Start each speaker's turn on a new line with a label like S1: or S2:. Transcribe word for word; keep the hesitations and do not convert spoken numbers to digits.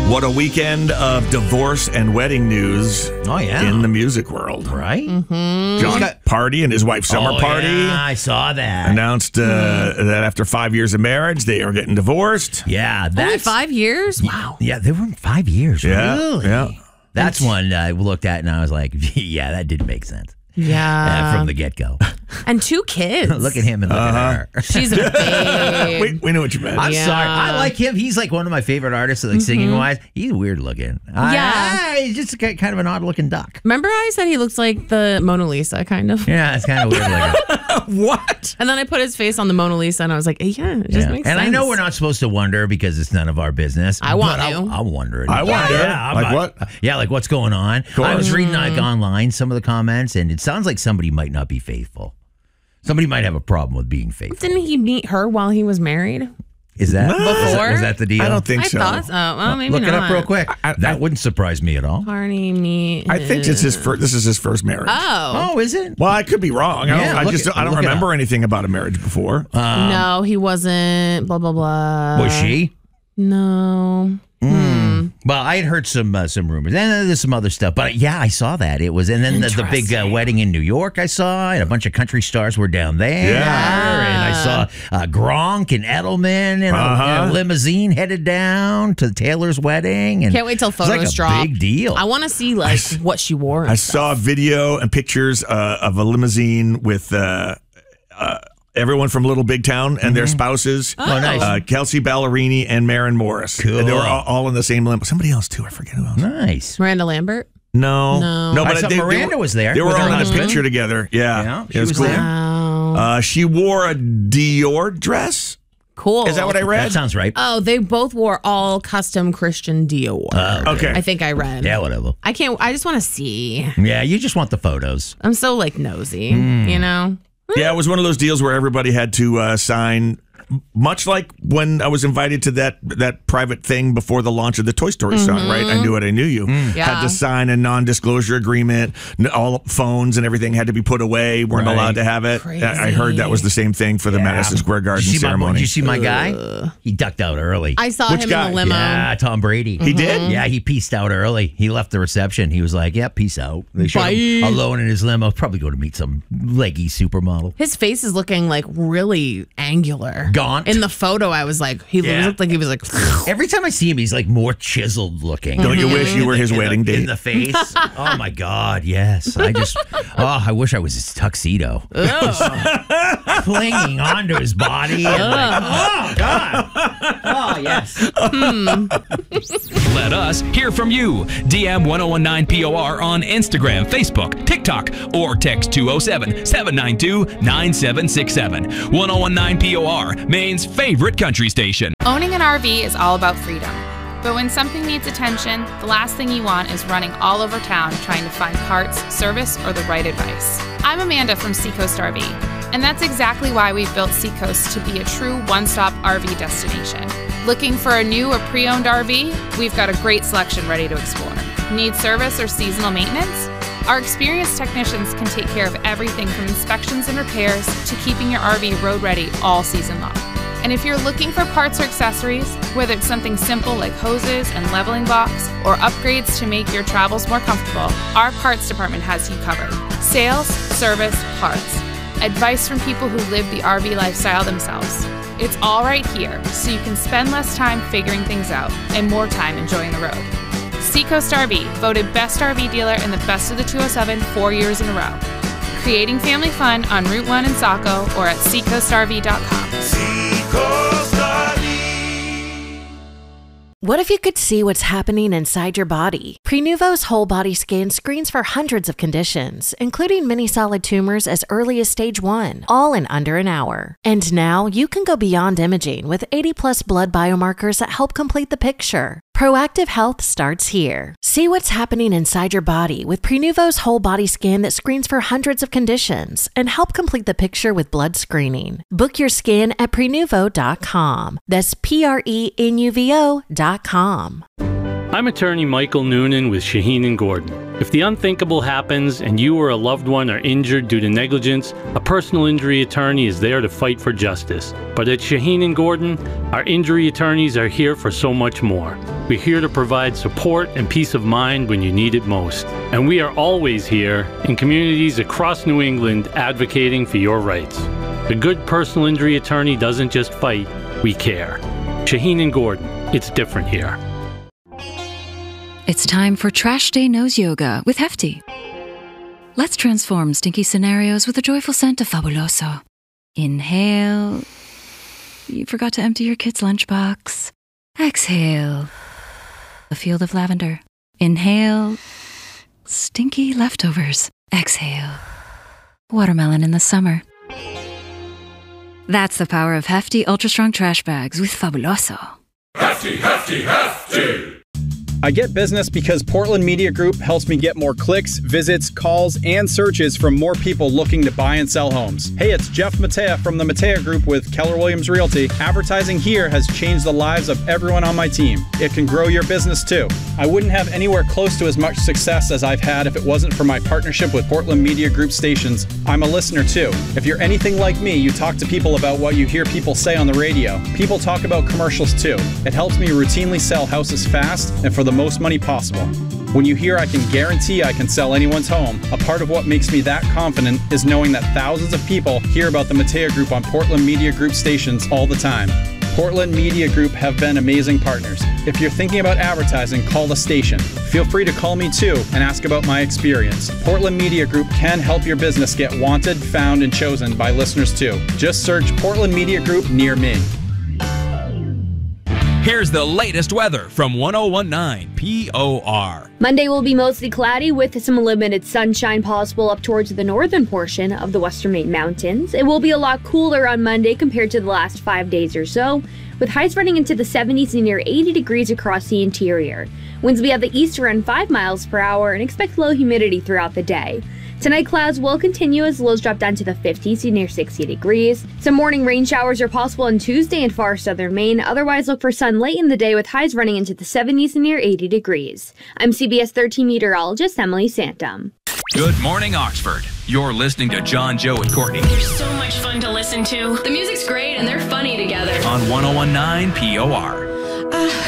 S1: What a weekend of divorce and wedding news
S2: Oh, yeah.
S1: in the music world.
S2: Right?
S3: Mm-hmm.
S1: John
S2: got-
S1: Party and his wife Summer
S2: oh,
S1: Party
S2: Yeah, I saw that.
S1: announced uh, that after five years of marriage, they are getting divorced.
S2: Yeah, that's
S3: Only five years? Wow.
S2: Yeah, they were in five years.
S1: Yeah,
S2: Really?
S1: yeah.
S2: That's one I looked at and I was like, yeah, that didn't make sense
S3: Yeah.
S2: uh, from the get go.
S3: And two kids.
S2: Look at him and look
S1: Uh-huh.
S2: at her.
S3: She's a babe.
S1: We, we knew what you meant.
S2: I'm
S3: Yeah.
S2: sorry. I like him. He's like one of my favorite artists, like singing wise. He's weird looking.
S3: Yeah.
S2: I, he's just a, kind of an odd looking duck.
S3: Remember I said he looks like the Mona Lisa, kind of?
S2: Yeah, it's kind of weird looking.
S1: What?
S3: And then I put his face on the Mona Lisa, and I was like, yeah, it just
S2: Yeah.
S3: makes
S2: And
S3: sense.
S2: I know we're not supposed to wonder because it's none of our business.
S3: I want
S2: but
S3: to.
S2: I'm, I'm wondering.
S1: I wonder.
S2: Yeah, I'm
S1: Like
S2: not-
S1: what?
S2: Yeah, like what's going on. I was reading like online some of the comments, and it sounds like somebody might not be faithful. Somebody might have a problem with being faithful.
S3: Didn't he meet her while he was married?
S2: Is that
S1: Before?
S2: is that, is that the deal?
S1: I don't think
S3: I
S1: so.
S3: thought so. Well, maybe
S2: Look
S3: not.
S2: it up real quick.
S1: I-
S2: that
S1: I-
S2: wouldn't surprise me at all.
S3: Party meet.
S1: I think it's his first. This is his first marriage.
S3: Oh.
S2: Oh, is it?
S1: Well, I could be wrong. I don't,
S2: Yeah,
S1: I
S2: look
S1: just
S2: it-
S1: I don't
S2: look it
S1: remember
S2: up.
S1: anything about a marriage before.
S3: no, he wasn't. Blah, blah, blah.
S2: Was she?
S3: No.
S2: Well, I had heard some uh, some rumors, and then there's some other stuff. But yeah, I saw that it was, and then the, the big uh, wedding in New York. I saw, and a bunch of country stars were down there.
S1: Yeah.
S2: And I saw uh, Gronk and Edelman and
S1: Uh-huh.
S2: a, and a limousine headed down to Taylor's wedding. And
S3: Can't wait till
S2: it was
S3: photos
S2: like a
S3: drop.
S2: Big deal.
S3: I want to see like what she wore. and
S1: I
S3: stuff.
S1: saw video and pictures uh, of a limousine with uh, uh, everyone from Little Big Town and their spouses.
S2: Oh, nice.
S1: Uh, Kelsey Ballerini and Maren Morris.
S2: Cool.
S1: They were all, all in the same limo. Somebody else too. I forget who else.
S2: Nice.
S3: Miranda Lambert.
S1: No,
S3: No.
S2: I saw Miranda was there
S1: They were
S2: with her
S1: all in a
S2: husband.
S1: picture together. Yeah,
S2: Yeah,
S1: It
S2: she was
S1: cool.
S2: there.
S3: Wow.
S1: Uh, she wore a Dior dress.
S3: Cool.
S1: Is that what I read?
S2: That sounds right.
S3: Oh, they both wore all custom Christian Dior.
S1: Okay.
S3: I think I read.
S2: Yeah, whatever.
S3: I can't. I just want to see.
S2: Yeah, you just want the photos.
S3: I'm so like nosy,
S2: Hmm.
S3: you know.
S1: Yeah, it was one of those deals where everybody had to uh, sign, much like when I was invited to that that private thing before the launch of the Toy Story song, right? I Knew It, I Knew You. Had
S3: Yeah.
S1: to sign a non-disclosure agreement. N- All phones and everything had to be put away. Weren't
S2: Right.
S1: allowed to have it.
S3: Crazy.
S1: I I heard that was the same thing for the Madison Square Garden
S2: Did you see my,
S1: ceremony.
S2: did you see my guy? He ducked out early.
S3: I saw
S1: Which
S3: him
S1: guy?
S3: in the limo.
S2: Yeah, Tom Brady.
S1: He did?
S2: Yeah, he peaced out early. He left the reception. He was like, yeah, peace out. They showed him
S3: Bye.
S2: alone in his limo. Probably go to meet some leggy supermodel.
S3: His face is looking like really angular.
S2: Gaunt.
S3: In the photo, I was like, he
S2: Yeah.
S3: looked like he was like.
S2: Every time I see him, he's like more chiseled looking.
S1: Don't you wish you were his
S2: In the-
S1: wedding date?
S2: In the face. Oh, my God, yes. I just, oh, I wish I was his tuxedo. Clinging onto his body. And like, oh, God. Oh, yes.
S4: Let us hear from you. D M ten nineteen P O R on Instagram, Facebook, TikTok, or text two oh seven, seven nine two, nine seven six seven. ten nineteen P O R, Maine's favorite country station.
S5: Owning an R V is all about freedom. But when something needs attention, the last thing you want is running all over town trying to find parts, service, or the right advice. I'm Amanda from Seacoast R V, and that's exactly why we've built Seacoast to be a true one-stop R V destination. Looking for a new or pre-owned R V? We've got a great selection ready to explore. Need service or seasonal maintenance? Our experienced technicians can take care of everything from inspections and repairs to keeping your R V road ready all season long. And if you're looking for parts or accessories, whether it's something simple like hoses and leveling blocks, or upgrades to make your travels more comfortable, our parts department has you covered. Sales, service, parts. Advice from people who live the R V lifestyle themselves. It's all right here, so you can spend less time figuring things out and more time enjoying the road. Seacoast R V, voted Best R V Dealer in the Best of the two oh seven four years in a row. Creating family fun on Route one in Saco or at seacoast R V dot com.
S6: What if you could see what's happening inside your body? Prenuvo's whole body scan screens for hundreds of conditions, including many solid tumors as early as stage one, all in under an hour. And now you can go beyond imaging with eighty plus blood biomarkers that help complete the picture. Proactive health starts here. See what's happening inside your body with Prenuvo's whole body scan that screens for hundreds of conditions and help complete the picture with blood screening. Book your scan at prenuvo dot com. That's P R E N U V O dot com.
S7: I'm attorney Michael Noonan with Shaheen and Gordon. If the unthinkable happens and you or a loved one are injured due to negligence, a personal injury attorney is there to fight for justice. But at Shaheen and Gordon, our injury attorneys are here for so much more. We're here to provide support and peace of mind when you need it most. And we are always here in communities across New England advocating for your rights. A good personal injury attorney doesn't just fight, we care. Shaheen and Gordon, it's different here.
S8: It's time for Trash Day Nose Yoga with Hefty. Let's transform stinky scenarios with a joyful scent of Fabuloso. Inhale. You forgot to empty your kid's lunchbox. Exhale. A field of lavender. Inhale. Stinky leftovers. Exhale. Watermelon in the summer. That's the power of Hefty Ultra Strong Trash Bags with Fabuloso.
S9: Hefty, hefty, hefty!
S10: I get business because Portland Media Group helps me get more clicks, visits, calls, and searches from more people looking to buy and sell homes. Hey, it's Jeff Matea from the Matea Group with Keller Williams Realty. Advertising here has changed the lives of everyone on my team. It can grow your business too. I wouldn't have anywhere close to as much success as I've had if it wasn't for my partnership with Portland Media Group stations. I'm a listener too. If you're anything like me, you talk to people about what you hear people say on the radio. People talk about commercials too. It helps me routinely sell houses fast and for the most money possible. When you hear I can guarantee I can sell anyone's home, a part of what makes me that confident is knowing that thousands of people hear about the Matea Group on Portland Media Group stations all the time. Portland Media Group have been amazing partners. If you're thinking about advertising, call the station. Feel free to call me too and ask about my experience. Portland Media Group can help your business get wanted, found, and chosen by listeners too. Just search Portland Media Group near me.
S4: Here's the latest weather from one oh one point nine P O R.
S11: Monday will be mostly cloudy with some limited sunshine possible up towards the northern portion of the Western Main Mountains. It will be a lot cooler on Monday compared to the last five days or so, with highs running into the seventies and near eighty degrees across the interior. Winds will be at the east around five miles per hour and expect low humidity throughout the day. Tonight, clouds will continue as lows drop down to the fifties to near sixty degrees. Some morning rain showers are possible on Tuesday in far southern Maine. Otherwise, look for sun late in the day with highs running into the seventies and near eighty degrees. I'm C B S thirteen meteorologist Emily Santum.
S4: Good morning, Oxford. You're listening to John, Joe, and Courtney.
S12: They're so much fun to listen to. The music's great and they're funny together.
S4: On one oh one point nine P O R.